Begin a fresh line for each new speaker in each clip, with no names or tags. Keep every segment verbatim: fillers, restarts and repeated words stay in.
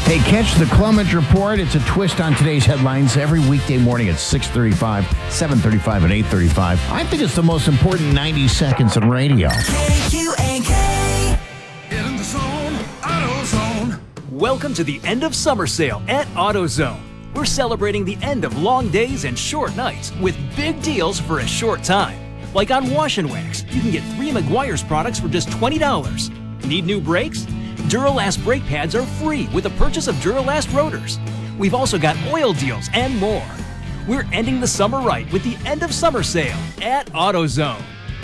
Hey, catch the Clemens Report. It's a twist on today's headlines every weekday morning at six thirty-five, seven thirty-five, and eight thirty-five. I think it's the most important ninety seconds in radio.
K Q A K. Get in the zone, AutoZone.
Welcome to the end of summer sale at AutoZone. We're celebrating the end of long days and short nights with big deals for a short time. Like on Wash and Wax, you can get three Meguiar's products for just twenty dollars. Need new brakes? Duralast brake pads are free with the purchase of Duralast rotors. We've also got oil deals and more. We're ending the summer right with the end of summer sale at AutoZone.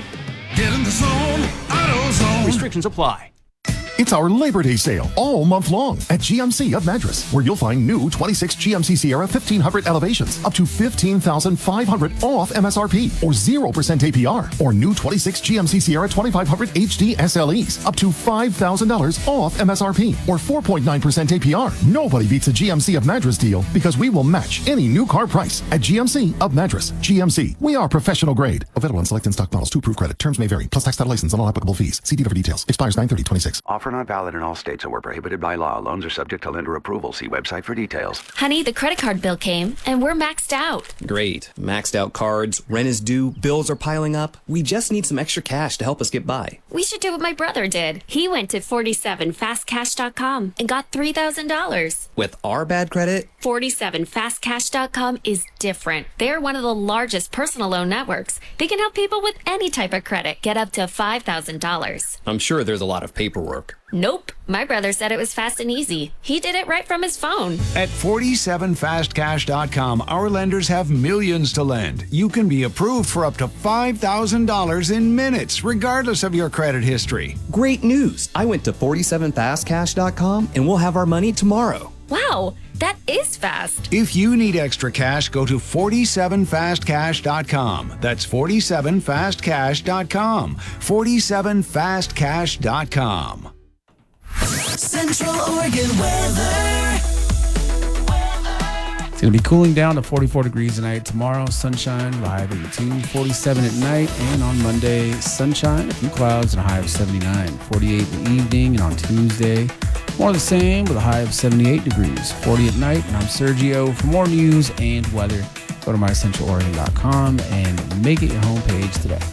Get in the zone, AutoZone.
Restrictions apply.
It's our Labor Day sale all month long at G M C of Madras, where you'll find new twenty-six G M C Sierra fifteen hundred elevations up to fifteen thousand five hundred dollars off M S R P or zero percent A P R, or new twenty-six G M C Sierra twenty-five hundred H D S L Es up to five thousand dollars off M S R P or four point nine percent A P R. Nobody beats a G M C of Madras deal because we will match any new car price at G M C of Madras. G M C, we are professional grade. Available on select in-stock models to prove credit. Terms may vary. Plus tax, title, license, and all applicable fees. See dealer for details. Expires nine thirty twenty-six.
Offer not valid in all states or were prohibited by law. Loans are subject to lender approval. See website for details.
Honey, the credit card bill came, and we're maxed out.
Great. Maxed out cards, rent is due, bills are piling up. We just need some extra cash to help us get by.
We should do what my brother did. He went to forty-seven fast cash dot com and got three thousand dollars.
With our bad credit?
forty-seven fast cash dot com is different. They're one of the largest personal loan networks. They can help people with any type of credit get up to five thousand dollars.
I'm sure there's a lot of paperwork.
Nope. My brother said it was fast and easy. He did it right from his phone.
At forty-seven fast cash dot com, our lenders have millions to lend. You can be approved for up to five thousand dollars in minutes, regardless of your credit history.
Great news! I went to forty-seven fast cash dot com and we'll have our money tomorrow.
Wow, that is fast.
If you need extra cash, go to forty-seven fast cash dot com. That's forty-seven fast cash dot com. forty-seven fast cash dot com.
Central Oregon weather.
It's going to be cooling down to forty-four degrees tonight. Tomorrow, sunshine, high of eighteen, forty-seven at night. And on Monday, sunshine, a few clouds, and a high of seventy-nine. forty-eight in the evening. And on Tuesday, more of the same with a high of seventy-eight degrees. forty at night. And I'm Sergio. For more news and weather, go to my central oregon dot com and make it your homepage today.